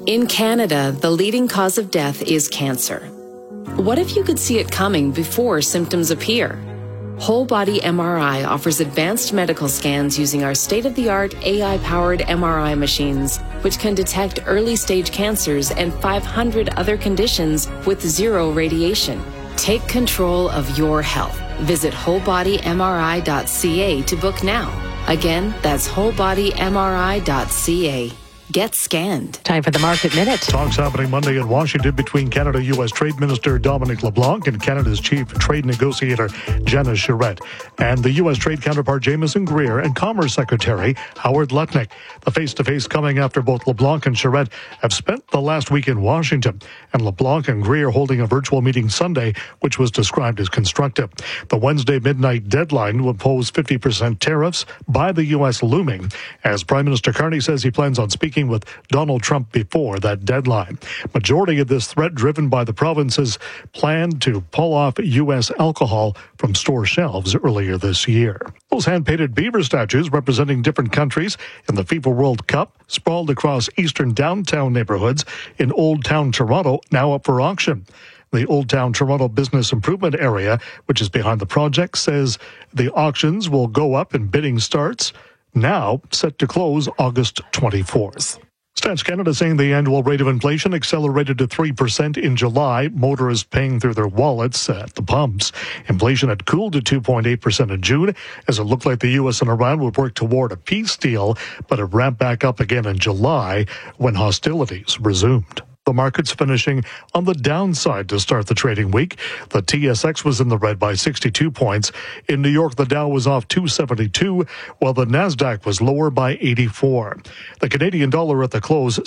In Canada, the leading cause of death is cancer. What if you could see it coming before symptoms appear? Whole Body MRI offers advanced medical scans using our state-of-the-art AI-powered MRI machines, which can detect early-stage cancers and 500 other conditions with zero radiation. Take control of your health. Visit wholebodymri.ca to book now. Again, that's wholebodymri.ca. Get scanned. Time for the Market Minute. Talks happening Monday in Washington between Canada-U.S. Trade Minister Dominic LeBlanc and Canada's chief trade negotiator Janice Charette, and the U.S. trade counterpart Jamieson Greer and Commerce Secretary Howard Lutnick. The face-to-face coming after both LeBlanc and Charette have spent the last week in Washington, and LeBlanc and Greer holding a virtual meeting Sunday, which was described as constructive. The Wednesday midnight deadline will impose 50% tariffs by the U.S. looming, as Prime Minister Carney says he plans on speaking with Donald Trump before that deadline. Majority of this threat driven by the province's plan to pull off U.S. alcohol from store shelves earlier this year. Those hand-painted beaver statues representing different countries in the FIFA World Cup sprawled across eastern downtown neighborhoods in Old Town Toronto, now up for auction. The Old Town Toronto Business Improvement Area, which is behind the project, says the auctions will go up and bidding starts now set to close August 24th. Stats Canada saying the annual rate of inflation accelerated to 3% in July. Motorists paying through their wallets at the pumps. Inflation had cooled to 2.8% in June, as it looked like the U.S. and Iran would work toward a peace deal, but it ramped back up again in July when hostilities resumed. The market's finishing on the downside to start the trading week. The TSX was in the red by 62 points. In New York, the Dow was off 272, while the Nasdaq was lower by 84. The Canadian dollar at the close,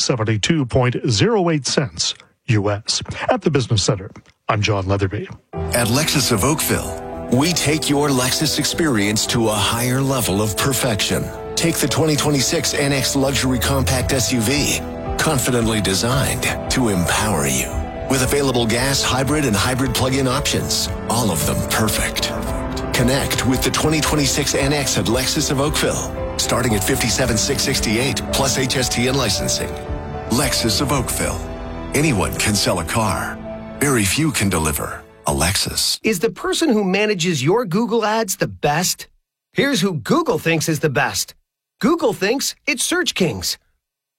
72.08 cents U.S. At the Business Center, I'm John Leatherby. At Lexus of Oakville, we take your Lexus experience to a higher level of perfection. Take the 2026 NX Luxury Compact SUV. Confidently designed to empower you. With available gas, hybrid, and hybrid plug-in options, all of them perfect. Connect with the 2026 NX at Lexus of Oakville, starting at $57,668 plus HST and licensing. Lexus of Oakville. Anyone can sell a car. Very few can deliver a Lexus. Is the person who manages your Google ads the best? Here's who Google thinks is the best. Google thinks it's Search Kings.